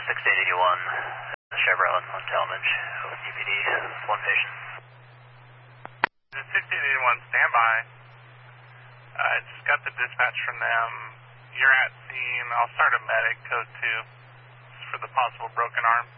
6881 Chevron on Talmadge with UPD, one patient. 6881, standby. I just got the dispatch from them. You're at scene. I'll start a medic code 2 for the possible broken arm.